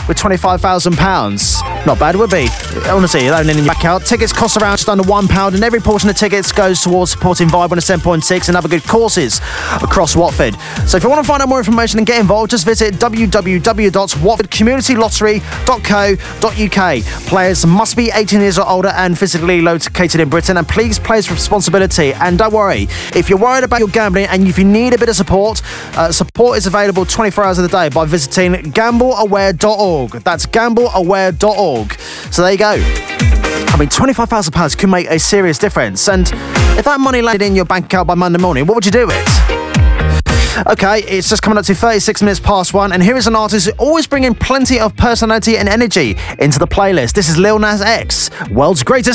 with £25,000. Not bad, would be. Honestly, that in your back out. Tickets cost around just under £1, and every portion of tickets goes towards supporting Vibe 107.6 and other good causes across Watford. So if you want to find out more information and get involved, just visit www.watfordcommunityLottery.co.uk. Players must be 18 years or older and physically located in Britain, and please play with responsibility. And don't worry, if you're worried about your gambling and if you need a bit of support, support is available 24 hours of the day by visiting gambleaware.org. That's gambleaware.org. So there you go. I mean, £25,000 could make a serious difference. And if that money landed in your bank account by Monday morning, what would you do with it? Okay, it's just coming up to 36 minutes past 1, and here is an artist who's always bringing plenty of personality and energy into the playlist. This is Lil Nas X, world's greatest